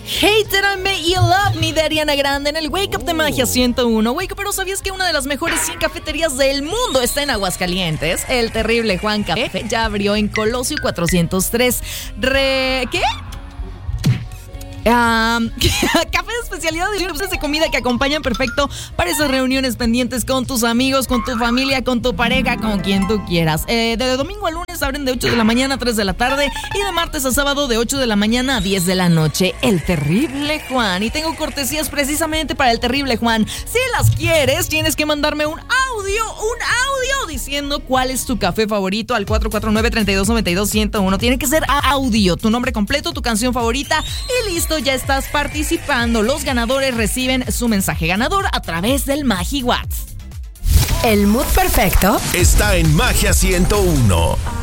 Hate It on Me, You Love Me de Ariana Grande en el Wake Up de Magia 101. Wake Up, pero ¿sabías que una de las mejores 100 cafeterías del mundo está en Aguascalientes? El terrible Juan Café ya abrió en Colosio 403. ¿Qué? Café de especialidad y opciones de comida que acompañan perfecto para esas reuniones pendientes con tus amigos, con tu familia, con tu pareja, con quien tú quieras. De domingo a lunes abren de 8 de la mañana a 3 de la tarde y de martes a sábado de 8 de la mañana a 10 de la noche. El terrible Juan. Y tengo cortesías precisamente para el terrible Juan. Si las quieres, tienes que mandarme un audio diciendo cuál es tu café favorito al 449-3292-101. Tiene que ser audio, tu nombre completo, tu canción favorita y listo, ya estás participando. Los ganadores reciben su mensaje ganador a través del MagiWhatsApp. El mood perfecto está en Magia 101.